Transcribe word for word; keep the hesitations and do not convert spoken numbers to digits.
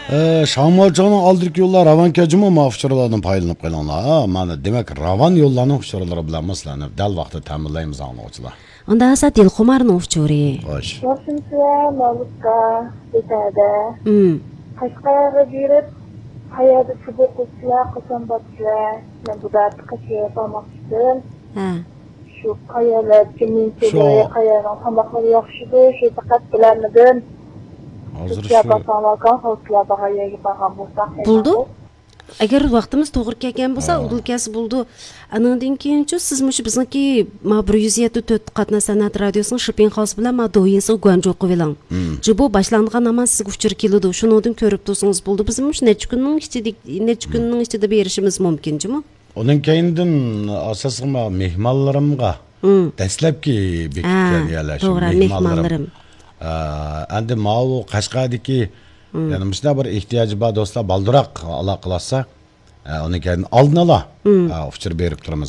Ee, Şamolço'nun aldırk yollar ravan kecimi mi uçurlardan paylanıp kalanlar? Ha, mana demek ravan yollarının uçurları bilen mıslanıp del vakti temirleyimiz anlayıcılar. Onda asa Dilxumarning uçuri. Hoş. Boshimcha Malukka ketadi. Hmm. Qashqarga yurib, qayerda chiqib ketishlar, qachon borishlar, men bu dardni qachon bormoqchidim. Ha. Shu qayerlar, kimning Shu- so'zi, qayerning tomoqlari yaxshidi, shu faqat bilamidim. Hazır Sizga şu. basalarkan, hozirlarda qayerga borgan bo'lsam. Buldu? Agar vaqtimiz to'g'ri kelgan bo'lsa, udilkasi buldu. Anandan keyinchi siz mush bizniki ma bir yuz yetmish to'rt qatna san'at radiosining Shipping House bilan ma doyinsi Guanju qivilang. Jibo boshlangan aman sizga uchur keladi. Shuningdan ko'rib tursangiz bo'ldi. Biz mush necha kunning ichida necha kunning ichida berishimiz mumkinmi? Onun keyindin asasıma mehmallarımga Hmm. dastlabki Ha, bekitgan yerleşim to'g'ri, mehmonlarim. Endi mau Qashqadagi yani bizda bir ehtiyoji bor do'stlar balduroq aloqalashsa, uni keyin oldin ola uchir berib turamiz.